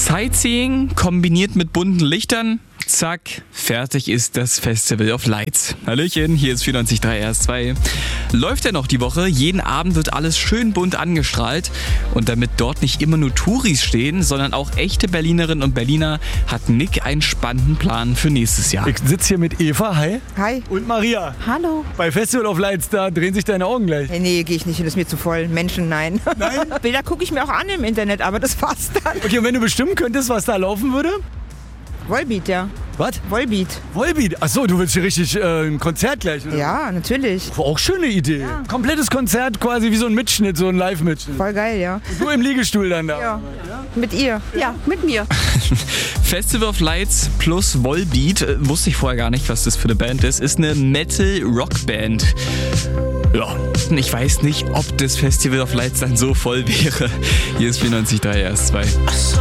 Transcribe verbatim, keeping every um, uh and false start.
Sightseeing kombiniert mit bunten Lichtern. Zack, fertig ist das Festival of Lights. Hallöchen, hier ist vierundneunzig Komma drei R S zwei. Läuft ja noch die Woche, jeden Abend wird alles schön bunt angestrahlt. Und damit dort nicht immer nur Touris stehen, sondern auch echte Berlinerinnen und Berliner, hat Nick einen spannenden Plan für nächstes Jahr. Ich sitze hier mit Eva, hi. Hi. Und Maria. Hallo. Bei Festival of Lights, da drehen sich deine Augen gleich. Hey, nee, gehe ich nicht hin, das ist mir zu voll. Menschen, nein. Nein? Bilder gucke ich mir auch an im Internet, aber das war's dann. Okay, und wenn du bestimmen könntest, was da laufen würde? Volbeat, ja. Was? Volbeat. Volbeat. Achso, du willst hier richtig äh, ein Konzert gleich, oder? Ja, natürlich. Auch schöne Idee. Ja. Komplettes Konzert, quasi wie so ein Mitschnitt, so ein Live-Mitschnitt. Voll geil, ja. Du im Liegestuhl dann da. Ja. Mit ihr. Ja, mit mir. Festival of Lights plus Volbeat, äh, wusste ich vorher gar nicht, was das für eine Band ist, ist eine Metal-Rock-Band. Ja, ich weiß nicht, ob das Festival of Lights dann so voll wäre. Hier ist vierundneunzig Komma drei R S zwei.